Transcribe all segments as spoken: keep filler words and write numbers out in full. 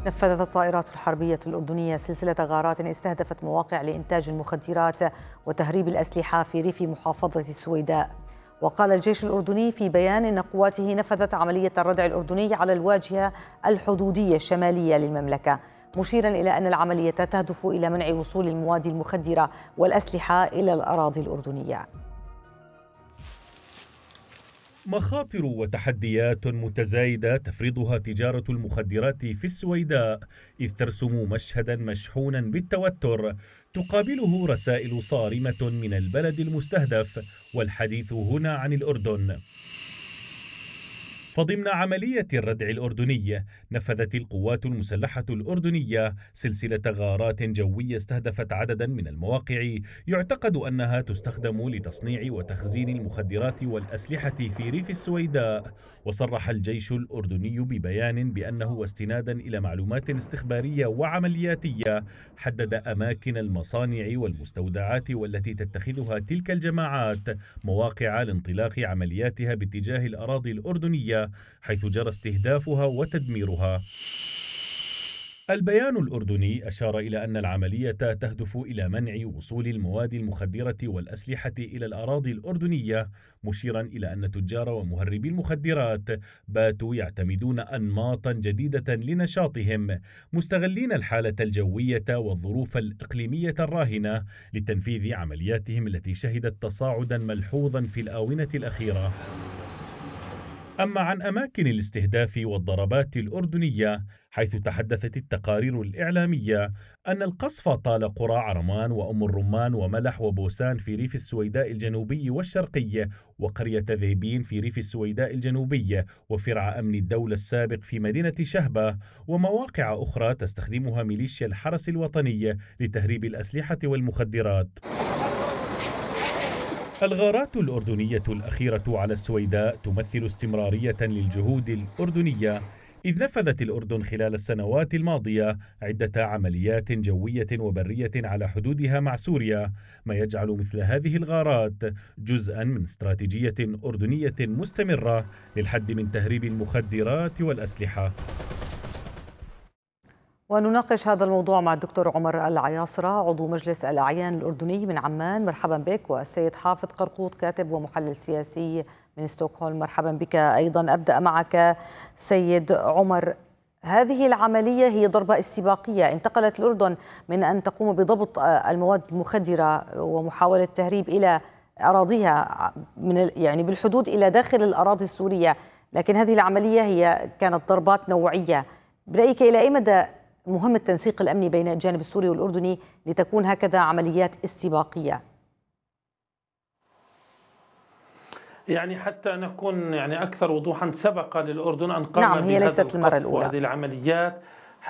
نفذت الطائرات الحربية الأردنية سلسلة غارات استهدفت مواقع لإنتاج المخدرات وتهريب الأسلحة في ريف محافظة السويداء. وقال الجيش الأردني في بيان إن قواته نفذت عملية الردع الأردني على الواجهة الحدودية الشمالية للمملكة، مشيرا إلى أن العملية تهدف إلى منع وصول المواد المخدرة والأسلحة إلى الأراضي الأردنية. مخاطر وتحديات متزايدة تفرضها تجارة المخدرات في السويداء، إذ ترسم مشهدا مشحونا بالتوتر تقابله رسائل صارمة من البلد المستهدف، والحديث هنا عن الأردن. فضمن عملية الردع الأردني نفذت القوات المسلحة الأردنية سلسلة غارات جوية استهدفت عددا من المواقع يعتقد أنها تستخدم لتصنيع وتخزين المخدرات والأسلحة في ريف السويداء. وصرح الجيش الأردني ببيان بأنه واستنادا إلى معلومات استخبارية وعملياتية حدد أماكن المصانع والمستودعات والتي تتخذها تلك الجماعات مواقع لانطلاق عملياتها باتجاه الأراضي الأردنية، حيث جرى استهدافها وتدميرها. البيان الأردني أشار إلى أن العملية تهدف إلى منع وصول المواد المخدرة والأسلحة إلى الأراضي الأردنية، مشيرا إلى أن تجار ومهربي المخدرات باتوا يعتمدون أنماطا جديدة لنشاطهم، مستغلين الحالة الجوية والظروف الإقليمية الراهنة لتنفيذ عملياتهم التي شهدت تصاعدا ملحوظا في الآونة الأخيرة. أما عن أماكن الاستهداف والضربات الأردنية، حيث تحدثت التقارير الإعلامية أن القصف طال قرى عرمان وأم الرمان وملح وبوسان في ريف السويداء الجنوبي والشرقي، وقرية ذيبين في ريف السويداء الجنوبي، وفرع أمن الدولة السابق في مدينة شهبة، ومواقع أخرى تستخدمها ميليشيا الحرس الوطني لتهريب الأسلحة والمخدرات. الغارات الأردنية الأخيرة على السويداء تمثل استمرارية للجهود الأردنية، إذ نفذت الأردن خلال السنوات الماضية عدة عمليات جوية وبرية على حدودها مع سوريا، ما يجعل مثل هذه الغارات جزءا من استراتيجية أردنية مستمرة للحد من تهريب المخدرات والأسلحة. ونناقش هذا الموضوع مع الدكتور عمر العياصرة، عضو مجلس الأعيان الأردني من عمان. مرحبا بك. والسيد حافظ قرقوط، كاتب ومحلل سياسي من ستوكهولم. مرحبا بك أيضا. أبدأ معك سيد عمر. هذه العملية هي ضربة استباقية انتقلت الأردن من أن تقوم بضبط المواد المخدرة ومحاولة تهريب إلى أراضيها من يعني بالحدود إلى داخل الأراضي السورية، لكن هذه العملية هي كانت ضربات نوعية. برأيك إلى أي مدى مهم التنسيق الأمني بين الجانب السوري والأردني لتكون هكذا عمليات استباقية؟ يعني حتى نكون يعني أكثر وضوحا، سبق للأردن أن قام نعم، هي ليست المرة الأولى. هذه العمليات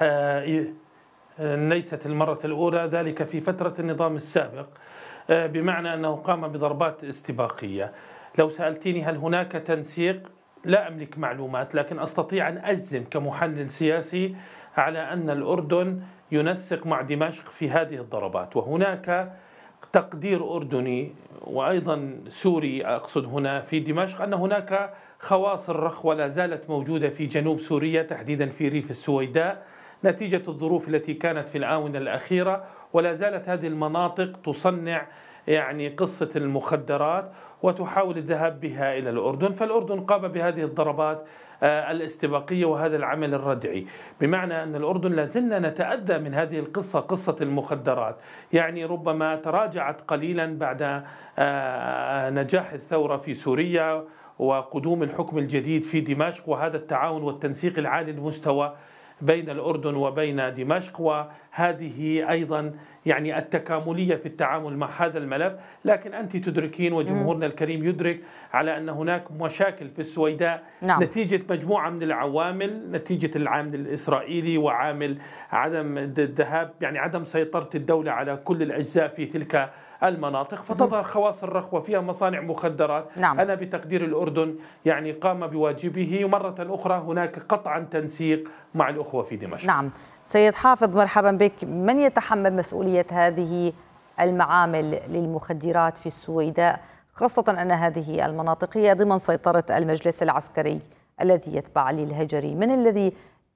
ليست المرة الأولى، ذلك في فترة النظام السابق، بمعنى أنه قام بضربات استباقية. لو سألتني هل هناك تنسيق، لا أملك معلومات، لكن أستطيع أن أجزم كمحلل سياسي على أن الأردن ينسق مع دمشق في هذه الضربات. وهناك تقدير أردني وأيضا سوري، أقصد هنا في دمشق، أن هناك خواصر رخوة لا زالت موجودة في جنوب سوريا، تحديدا في ريف السويداء، نتيجة الظروف التي كانت في الآونة الأخيرة، ولا زالت هذه المناطق تصنع يعني قصة المخدرات وتحاول الذهاب بها إلى الأردن. فالأردن قام بهذه الضربات الاستباقية وهذا العمل الردعي، بمعنى أن الأردن لازلنا نتأذى من هذه القصة، قصة المخدرات. يعني ربما تراجعت قليلا بعد نجاح الثورة في سوريا وقدوم الحكم الجديد في دمشق، وهذا التعاون والتنسيق العالي المستوى بين الأردن وبين دمشق، وهذه أيضا يعني التكاملية في التعامل مع هذا الملف. لكن أنت تدركين وجمهورنا الكريم يدرك على أن هناك مشاكل في السويداء، نعم. نتيجة مجموعة من العوامل، نتيجة العامل الإسرائيلي وعامل عدم الذهاب يعني عدم سيطرة الدولة على كل الأجزاء في تلك المناطق، فتظهر خواصر رخوة فيها مصانع مخدرات. نعم. أنا بتقدير الأردن يعني قام بواجبه، ومرة أخرى هناك قطعا تنسيق مع الأخوة في دمشق. نعم. سيد حافظ، مرحبا بك. من يتحمل مسؤولية هذه المعامل للمخدرات في السويداء، خاصة أن هذه المناطق هي ضمن سيطرة المجلس العسكري الذي يتبع للهجري؟ من الذي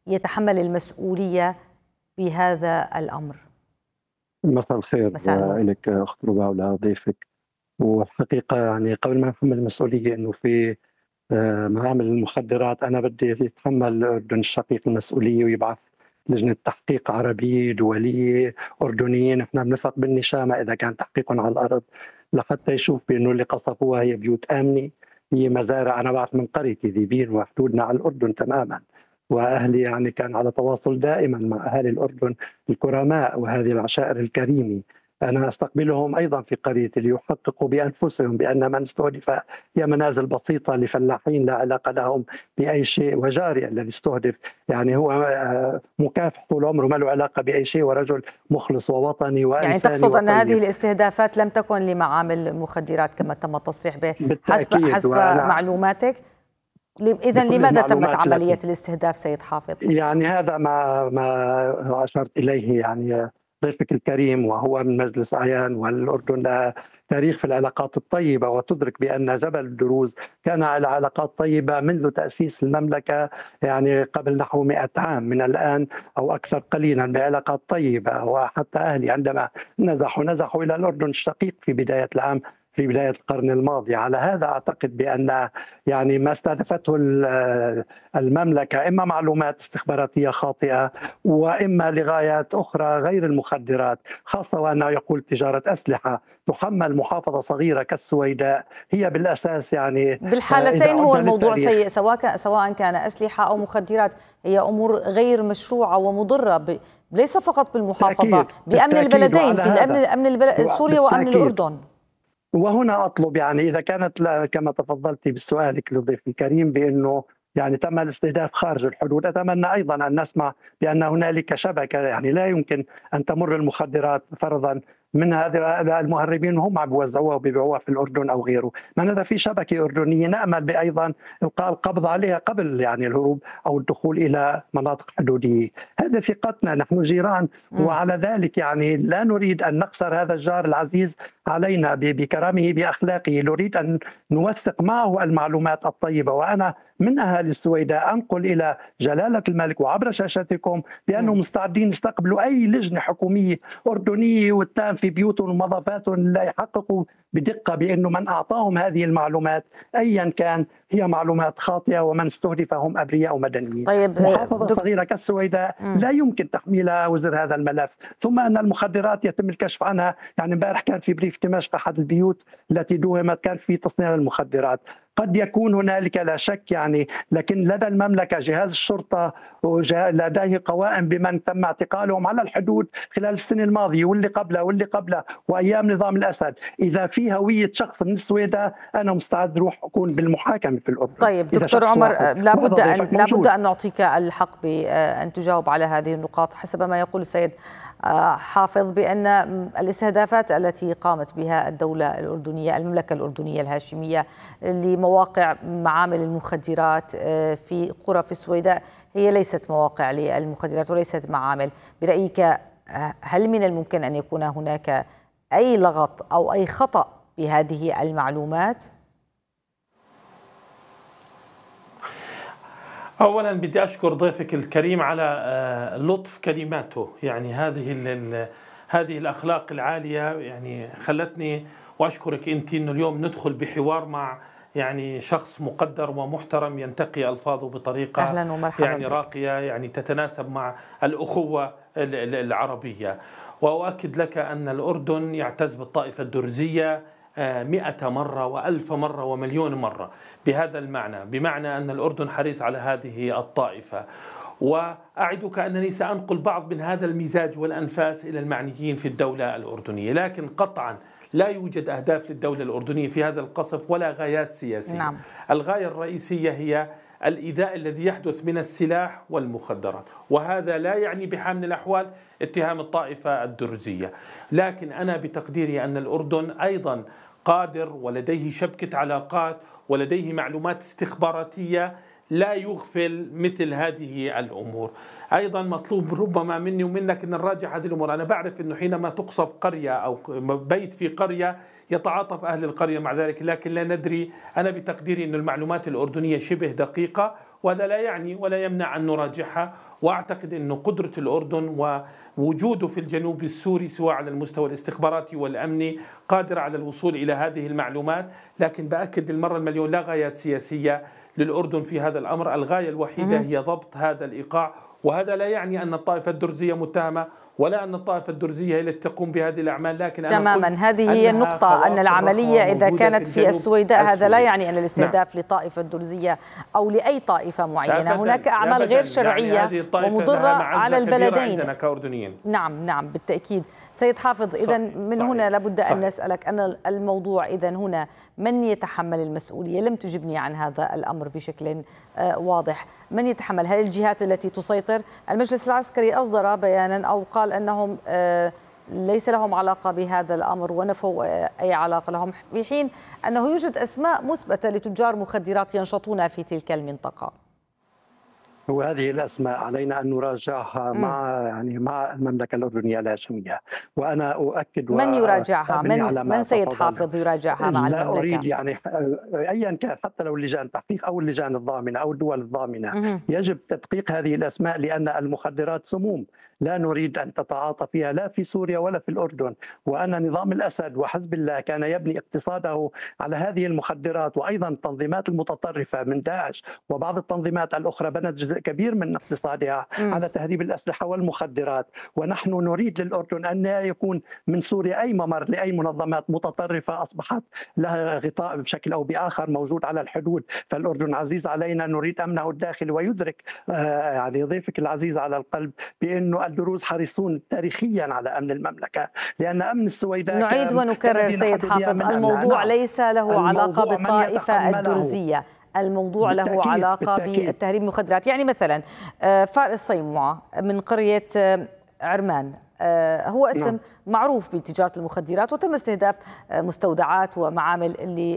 يتحمل المسؤولية بهذا الأمر؟ مساء الخير مساء النور. لك أخت ربا ولضيفك. والحقيقة يعني قبل ما نحمل المسؤولية إنه في آه، معامل المخدرات أنا بدي يتحمل الأردن الشقيق المسؤولية ويبعث لجنة تحقيق عربية دولية أردنيين، نحن بنثق بالنشامة إذا كان تحقيقهم على الأرض لحتى يشوف بأنه اللي قصفوها هي بيوت آمنة، هي مزارع. أنا بعرف من قريتي ذيبين وحدودنا على الأردن تماما، وأهلي يعني كان على تواصل دائما مع أهالي الأردن الكرماء وهذه العشائر الكريمة. أنا أستقبلهم أيضا في قريتي ليحققوا بأنفسهم بأن من استهدف هي منازل بسيطة لفلاحين لا علاقة لهم بأي شيء، وجاري الذي استهدف يعني هو مكافح طول عمره ما له علاقة بأي شيء، ورجل مخلص ووطني وإنساني. يعني تقصد أن وطيب. هذه الاستهدافات لم تكن لمعامل مخدرات كما تم التصريح به حسب, حسب معلوماتك؟ إذا لماذا تمت عملية لكن. الاستهداف سيد حافظ؟ يعني هذا ما ما أشرت إليه يعني ضيفك الكريم، وهو من مجلس أعيان، والأردن لها تاريخ في العلاقات الطيبة، وتدرك بأن جبل الدروز كان على علاقات طيبة منذ تأسيس المملكة، يعني قبل نحو مئة عام من الآن أو أكثر قليلا، بعلاقات طيبة. وحتى أهلي عندما نزحوا نزحوا إلى الأردن الشقيق في بداية العام في بداية القرن الماضي. على هذا أعتقد بأن يعني ما استهدفته المملكة إما معلومات استخباراتية خاطئة وإما لغايات أخرى غير المخدرات، خاصة وأنه يقول تجارة أسلحة تحمل محافظة صغيرة كالسويداء هي بالأساس يعني بالحالتين هو الموضوع سيء، سواء سواء كان أسلحة أو مخدرات، هي أمور غير مشروعة ومضرة ب... ليس فقط بالمحافظة، بأمن البلدين، في الأمن أمن البلد سوريا وأمن الأردن. وهنا أطلب يعني إذا كانت كما تفضلتي بسؤالك لضيف الكريم بأنه يعني تم الاستهداف خارج الحدود، أتمنى أيضا أن نسمع بأن هنالك شبكة، يعني لا يمكن أن تمر المخدرات فرضا من هذا المهربين هم عم بيوزعوها وبيبيعوها في الأردن أو غيره. من هذا في شبكة أردنية نأمل بأيضا إلقاء القبض عليها قبل يعني الهروب أو الدخول إلى مناطق حدودية. هذا ثقتنا، نحن جيران، وعلى ذلك يعني لا نريد أن نخسر هذا الجار العزيز علينا بكرامه بأخلاقه، نريد أن نوثق معه المعلومات الطيبة. وأنا من أهالي السويداء أنقل إلى جلالة الملك وعبر شاشتكم بأنهم مستعدين يستقبلوا أي لجنة حكومية أردنية والتام في بيوتهم ومضافاتهم لا يحققوا بدقة بأنه من أعطاهم هذه المعلومات أيا كان هي معلومات خاطئة، ومن استهدف هم أبرياء ومدنيين. طيب محافظة دك... صغيرة كالسويداء مم. لا يمكن تحميلها وزر هذا الملف. ثم أن المخدرات يتم الكشف عنها، يعني امبارح كان في بريف دمشق أحد البيوت التي دومت كان في تصنيع المخدرات. قد يكون هنالك لا شك يعني، لكن لدى المملكة جهاز الشرطة لديه قوائم بمن تم اعتقالهم على الحدود خلال السنة الماضية واللي قبلها واللي قبلها وأيام نظام الأسد. إذا في هوية شخص من السويداء أنا مستعد روح أكون بالمحاكمة في الأردن. طيب دكتور عمر، لابد أن لابد أن نعطيك الحق بأن تجاوب على هذه النقاط. حسب ما يقول السيد حافظ بأن الاستهدافات التي قامت بها الدولة الأردنية المملكة الأردنية الهاشمية لمواقع معامل المخدرات في قرى في السويداء هي ليست مواقع للمخدرات وليست معامل. برأيك هل من الممكن أن يكون هناك أي لغط أو أي خطأ بهذه المعلومات؟ أولا بدي أشكر ضيفك الكريم على لطف كلماته، يعني هذه هذه الأخلاق العالية يعني خلتني، وأشكرك أنت إنه اليوم ندخل بحوار مع يعني شخص مقدر ومحترم ينتقي ألفاظه بطريقة أهلا ومرحبا يعني راقية، يعني تتناسب مع الأخوة العربية. وأؤكد لك أن الأردن يعتز بالطائفة الدرزية مئة مرة وألف مرة ومليون مرة بهذا المعنى، بمعنى أن الأردن حريص على هذه الطائفة. وأعدك أنني سأنقل بعض من هذا المزاج والأنفاس إلى المعنيين في الدولة الأردنية، لكن قطعا لا يوجد أهداف للدولة الأردنية في هذا القصف ولا غايات سياسية. نعم. الغاية الرئيسية هي الإيذاء الذي يحدث من السلاح والمخدرات، وهذا لا يعني بحال من الأحوال اتهام الطائفة الدرزية، لكن أنا بتقديري أن الأردن أيضا قادر ولديه شبكة علاقات ولديه معلومات استخباراتية لا يغفل مثل هذه الأمور. أيضا مطلوب ربما مني ومنك أن نراجع هذه الأمور. أنا بعرف أنه حينما تقصف قرية أو بيت في قرية يتعاطف أهل القرية مع ذلك، لكن لا ندري. أنا بتقديري أن المعلومات الأردنية شبه دقيقة، وهذا لا يعني ولا يمنع أن نراجعها وأعتقد أن قدرة الأردن ووجوده في الجنوب السوري سواء على المستوى الاستخباراتي والأمني قادر على الوصول إلى هذه المعلومات. لكن بأكد المرة المليون لا غايات سياسية للأردن في هذا الأمر، الغاية الوحيدة هي ضبط هذا الإيقاع. وهذا لا يعني أن الطائفة الدرزية متهمة ولا أن الطائفة الدرزية هي التي تقوم بهذه الأعمال، لكن أنا تماما هذه هي النقطة، أن العملية إذا كانت في السويداء هذا لا يعني أن الاستهداف نعم. لطائفة درزية أو لأي طائفة معينة. أبداً هناك أعمال غير شرعية يعني ومضرة على البلدين. عندنا كأردنيين. نعم نعم بالتأكيد. سيد حافظ، إذا من صحيح. هنا لابد أن صحيح. نسألك أن الموضوع إذا هنا من يتحمل المسؤولية؟ لم تجبني عن هذا الأمر بشكل واضح. من يتحمل؟ هل الجهات التي تسيطر؟ المجلس العسكري أصدر بيانا أو قال أنهم ليس لهم علاقة بهذا الأمر ونفوا أي علاقة لهم، في حين أنه يوجد أسماء مثبتة لتجار مخدرات ينشطون في تلك المنطقة. وهذه الاسماء علينا ان نراجعها م. مع يعني مع المملكه الاردنيه الهاشميه، وانا اؤكد من يراجعها؟ من من سيد حافظ يراجعها مع لا المملكه؟ اريد يعني ايا كان، حتى لو اللجان التحقيق او اللجان الضامنه او الدول الضامنه م. يجب تدقيق هذه الاسماء، لان المخدرات سموم لا نريد ان تتعاطى فيها لا في سوريا ولا في الاردن. وان نظام الاسد وحزب الله كان يبني اقتصاده على هذه المخدرات، وايضا التنظيمات المتطرفه من داعش وبعض التنظيمات الاخرى بنت جزء كبير من اقتصادها م. على تهريب الاسلحه والمخدرات. ونحن نريد للاردن ان لا يكون من سوريا اي ممر لاي منظمات متطرفه اصبحت لها غطاء بشكل او باخر موجود على الحدود. فالاردن عزيز علينا، نريد امنه الداخلي. ويدرك آه يعني ضيفك العزيز على القلب بانه الدروز حريصون تاريخيا على امن المملكه، لان امن السويداء نعيد ونكرر سيد حافظ، الموضوع ليس له علاقه بالطائفه الدرزيه، الموضوع له علاقه بالتهريب المخدرات. يعني مثلا فارس صيموعه من قريه عرمان هو اسم نعم. معروف بتجاره المخدرات، وتم استهداف مستودعات ومعامل اللي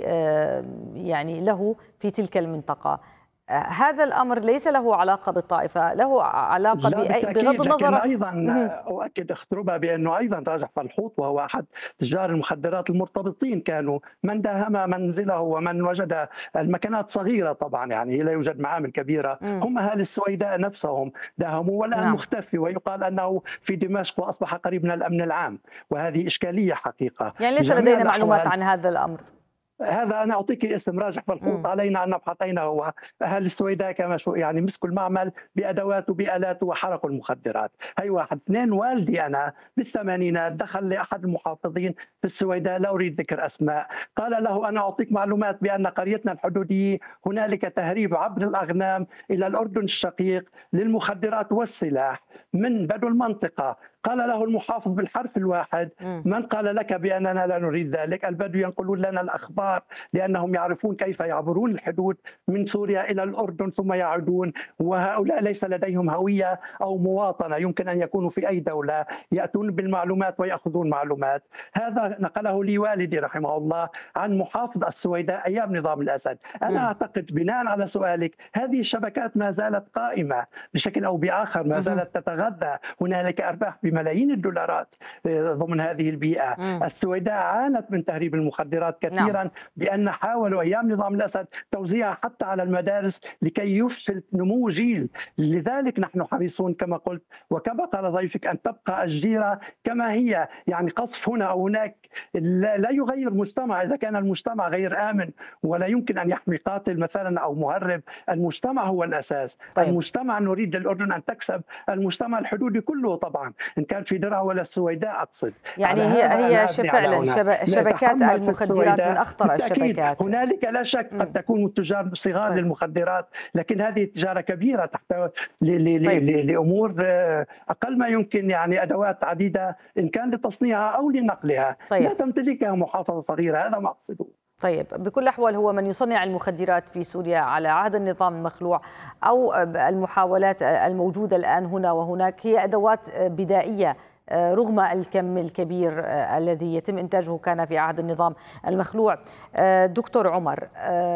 يعني له في تلك المنطقه. هذا الأمر ليس له علاقة بالطائفة، له علاقة بغض النظر. لكن أيضا أؤكد اختربها بأنه أيضا راجح فالحوط وهو أحد تجار المخدرات المرتبطين كانوا من داهم منزله ومن وجد المكانات صغيرة، طبعا يعني لا يوجد معامل كبيرة، م. هم أهل السويداء نفسهم داهموا والآن نعم. مختفي، ويقال أنه في دمشق وأصبح قريب من الأمن العام، وهذه إشكالية حقيقة. يعني ليس لدينا معلومات عن هذا الأمر. هذا أنا أعطيك اسم راجح فالحوط، علينا أن نبحث أين هو. أهل السويداء كما شو يعني مسكوا المعمل بأدواته بآلاته وحرقوا المخدرات. هي واحد. اثنين، والدي أنا بالثمانينات دخل لأحد المحافظين في السويداء، لا أريد ذكر أسماء، قال له أنا أعطيك معلومات بأن قريتنا الحدودية هنالك تهريب عبر الأغنام إلى الأردن الشقيق للمخدرات والسلاح من بدو المنطقة. قال له المحافظ بالحرف الواحد: من قال لك بأننا لا نريد ذلك؟ البدو ينقلون لنا الأخبار لأنهم يعرفون كيف يعبرون الحدود من سوريا إلى الأردن ثم يعودون، وهؤلاء ليس لديهم هوية أو مواطنة، يمكن أن يكونوا في أي دولة، يأتون بالمعلومات ويأخذون معلومات. هذا نقله لي والدي رحمه الله عن محافظ السويداء أيام نظام الأسد. أنا أعتقد بناء على سؤالك هذه الشبكات ما زالت قائمة بشكل أو بآخر، ما زالت تتغذى، هنالك أرباح بملايين الدولارات ضمن هذه البيئة. مم. السويداء عانت من تهريب المخدرات كثيرا، نعم. بأن حاولوا أيام نظام الأسد توزيعها حتى على المدارس لكي يفشل نمو جيل. لذلك نحن حريصون كما قلت وكما قال ضيفك أن تبقى الجيرة كما هي. يعني قصف هنا أو هناك لا يغير مجتمع إذا كان المجتمع غير آمن، ولا يمكن أن يحمي قاتل مثلا أو مهرب. المجتمع هو الأساس. طيب. المجتمع نريد للأردن أن تكسب المجتمع الحدودي كله طبعا، إن كان في درعا ولا السويداء أقصد. يعني هي هي فعلا شبكات المخدرات من أخطر الشبكات. هنالك لا شك قد تكون التجار صغار طيب. للمخدرات، لكن هذه تجارة كبيرة تحتوي طيب. لأمور أقل ما يمكن، يعني أدوات عديدة إن كان لتصنيعها أو لنقلها. طيب. لا تمتلكها محافظة صغيرة، هذا ما أقصده. طيب، بكل الأحوال هو من يصنع المخدرات في سوريا على عهد النظام المخلوع أو المحاولات الموجودة الآن هنا وهناك هي أدوات بدائية رغم الكم الكبير الذي يتم إنتاجه كان في عهد النظام المخلوع. دكتور عمر،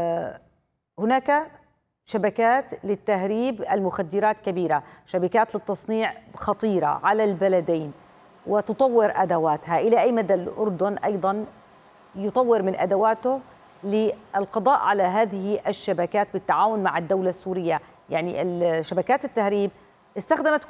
هناك شبكات للتهريب المخدرات كبيرة، شبكات للتصنيع خطيرة على البلدين وتطور أدواتها. إلى أي مدى الأردن أيضا يطور من أدواته للقضاء على هذه الشبكات بالتعاون مع الدولة السورية؟ يعني شبكات التهريب استخدمت